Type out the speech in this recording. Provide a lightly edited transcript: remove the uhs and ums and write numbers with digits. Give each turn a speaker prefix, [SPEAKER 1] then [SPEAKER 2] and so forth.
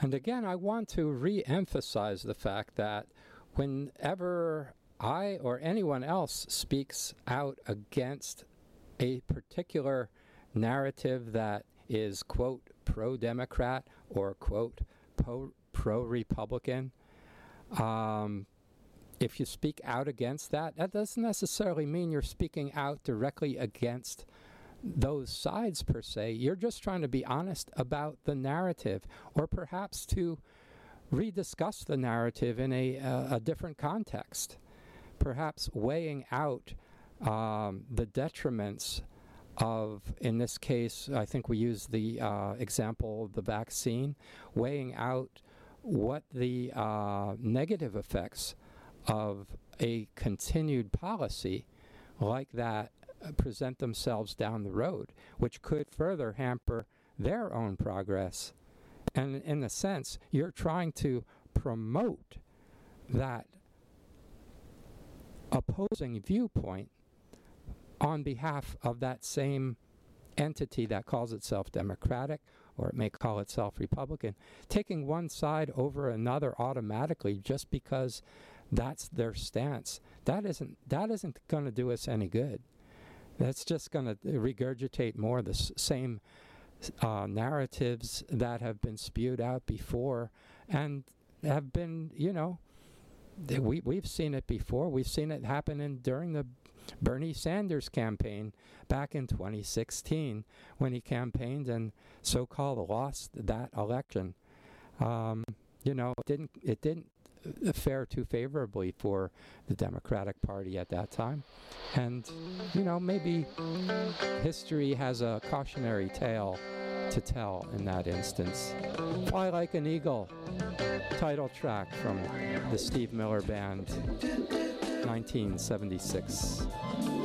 [SPEAKER 1] And again, I want to re-emphasize the fact that whenever I or anyone else speaks out against a particular narrative that is, quote, pro-Democrat or, quote, pro-Republican, if you speak out against that, that doesn't necessarily mean you're speaking out directly against those sides per se. You're just trying to be honest about the narrative, or perhaps to rediscuss the narrative in a different context, perhaps weighing out the detriments of, in this case, I think we use the example of the vaccine, weighing out what the negative effects of a continued policy like that present themselves down the road, which could further hamper their own progress. And in a sense, you're trying to promote that opposing viewpoint on behalf of that same entity that calls itself Democratic, or it may call itself Republican, taking one side over another automatically just because that's their stance. That isn't going to do us any good. That's just going to regurgitate more of the same narratives that have been spewed out before and have been, we've seen it before. We've seen it happen during the Bernie Sanders campaign back in 2016 when he campaigned and so-called lost that election. It didn't fare too favorably for the Democratic Party at that time. And, maybe history has a cautionary tale to tell in that instance. Fly Like an Eagle, title track from the Steve Miller Band, 1976.